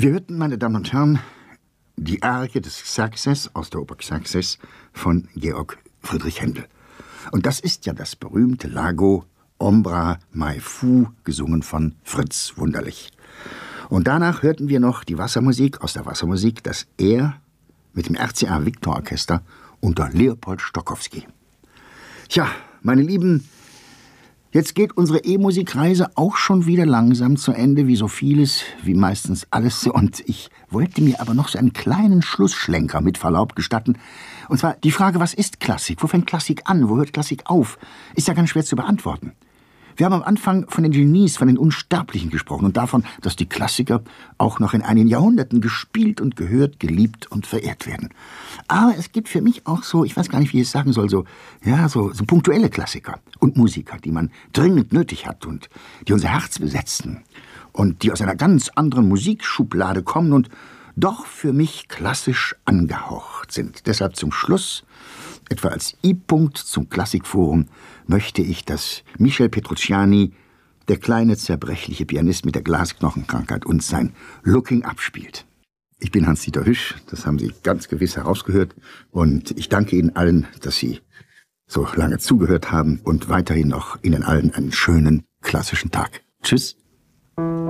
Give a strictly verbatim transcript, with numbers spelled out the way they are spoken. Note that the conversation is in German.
Wir hörten, meine Damen und Herren, die Arie des Xerxes aus der Oper Xerxes von Georg Friedrich Händel. Und das ist ja das berühmte Lago Ombra mai fu, gesungen von Fritz Wunderlich. Und danach hörten wir noch die Wassermusik aus der Wassermusik, das er mit dem R C A Victor Orchester unter Leopold Stokowski. Tja, meine Lieben, jetzt geht unsere E-Musikreise auch schon wieder langsam zu Ende, wie so vieles, wie meistens alles. Und ich wollte mir aber noch so einen kleinen Schlussschlenker mit Verlaub gestatten. Und zwar die Frage, was ist Klassik? Wo fängt Klassik an? Wo hört Klassik auf? Ist ja ganz schwer zu beantworten. Wir haben am Anfang von den Genies, von den Unsterblichen gesprochen und davon, dass die Klassiker auch noch in einigen Jahrhunderten gespielt und gehört, geliebt und verehrt werden. Aber es gibt für mich auch so, ich weiß gar nicht, wie ich es sagen soll, so, ja, so, so punktuelle Klassiker und Musiker, die man dringend nötig hat und die unser Herz besetzen und die aus einer ganz anderen Musikschublade kommen und doch für mich klassisch angehaucht sind. Deshalb zum Schluss, etwa als I-Punkt zum Klassikforum, möchte ich, dass Michel Petrucciani, der kleine zerbrechliche Pianist mit der Glasknochenkrankheit, uns sein Looking Up spielt. Ich bin Hans-Dieter Hüsch, das haben Sie ganz gewiss herausgehört, und ich danke Ihnen allen, dass Sie so lange zugehört haben und weiterhin noch Ihnen allen einen schönen klassischen Tag. Tschüss.